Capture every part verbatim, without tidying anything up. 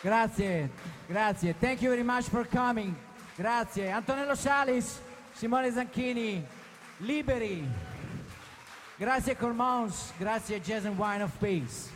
Grazie, grazie. Thank you very much for coming. Grazie. Antonello Salis, Simone Zanchini, Liberi. Grazie Cormons, grazie Jazz and Wine of Peace.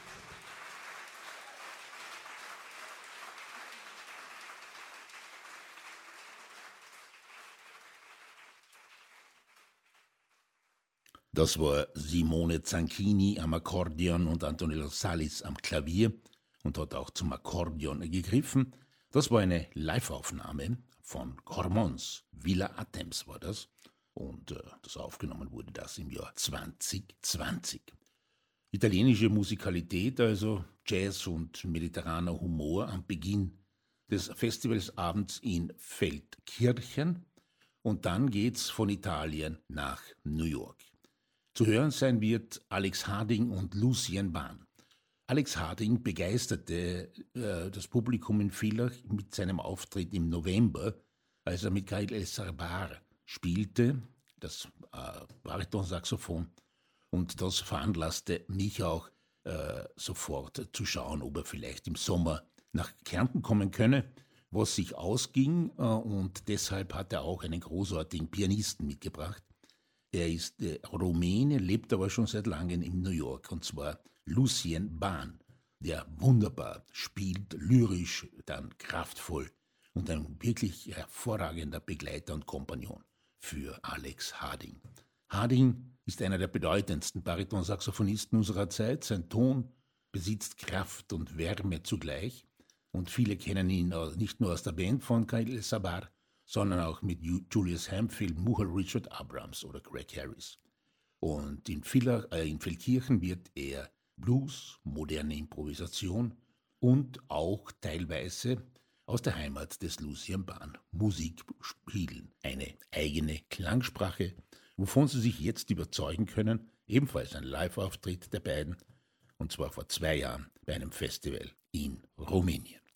Das war Simone Zanchini am Akkordeon und Antonello Salis am Klavier und hat auch zum Akkordeon gegriffen. Das war eine Live-Aufnahme von Cormons, Villa Athens war das. Und äh, das aufgenommen wurde das im Jahr zwanzig zwanzig. Italienische Musikalität, also Jazz und mediterraner Humor am Beginn des Festivalsabends in Feldkirchen. Und dann geht's von Italien nach New York. Zu hören sein wird Alex Harding und Lucien Ball. Alex Harding begeisterte äh, das Publikum in Villach mit seinem Auftritt im November, als er mit Gail El-Sarbar spielte, das äh, Baritonsaxophon, und das veranlasste mich auch äh, sofort zu schauen, ob er vielleicht im Sommer nach Kärnten kommen könne, was sich ausging, äh, und deshalb hat er auch einen großartigen Pianisten mitgebracht. Er ist äh, Rumäne, lebt aber schon seit langem in New York, und zwar Lucien Ball, der wunderbar spielt, lyrisch, dann kraftvoll und ein wirklich hervorragender Begleiter und Kompagnon für Alex Harding. Harding ist einer der bedeutendsten Baritonsaxophonisten unserer Zeit. Sein Ton besitzt Kraft und Wärme zugleich, und viele kennen ihn nicht nur aus der Band von Gail El-Sarbar, sondern auch mit Julius Hemphill, Muhal Richard Abrams oder Greg Harris. Und in, Villach, äh, in Feldkirchen wird er Blues, moderne Improvisation und auch teilweise aus der Heimat des Lucien Ball Musik spielen. Eine eigene Klangsprache, wovon Sie sich jetzt überzeugen können, ebenfalls ein Live-Auftritt der beiden, und zwar vor zwei Jahren bei einem Festival in Rumänien.